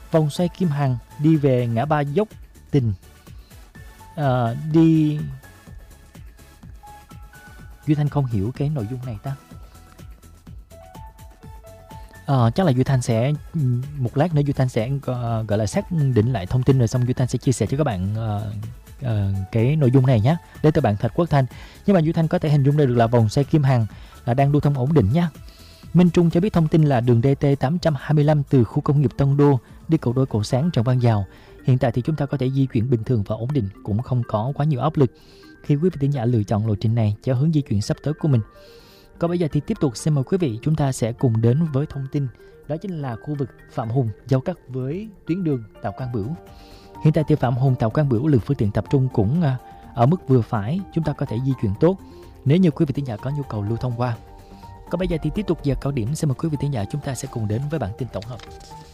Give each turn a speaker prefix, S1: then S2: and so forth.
S1: vòng xoay Kim Hằng đi về ngã ba Dốc Tình. Duy Thanh không hiểu cái nội dung này ta. Chắc là Duy Thanh sẽ một lát nữa Duy Thanh sẽ gọi là xác định lại thông tin, rồi xong Duy Thanh sẽ chia sẻ cho các bạn cái nội dung này nhé, đến từ bạn Thạch Quốc Thanh. Nhưng mà Duy Thanh có thể hình dung được là vòng xoay Kim Hằng là đang lưu thông ổn định nhé. Minh Trung cho biết thông tin là đường DT 825 từ khu công nghiệp Tân Đô đi cầu Đôi Cầu Sáng Trần Văn Dào. Hiện tại thì chúng ta có thể di chuyển bình thường và ổn định, cũng không có quá nhiều áp lực khi quý vị thính giả lựa chọn lộ trình này cho hướng di chuyển sắp tới của mình. Còn bây giờ thì tiếp tục xin mời quý vị chúng ta sẽ cùng đến với thông tin, đó chính là khu vực Phạm Hùng giao cắt với tuyến đường Tạ Quang Bửu. Hiện tại thì Phạm Hùng Tạ Quang Bửu lượng phương tiện tập trung cũng ở mức vừa phải, chúng ta có thể di chuyển tốt nếu như quý vị thính giả có nhu cầu lưu thông qua. Còn bây giờ thì tiếp tục giờ cao điểm, xin mời quý vị thính giả chúng ta sẽ cùng đến với bản tin tổng hợp.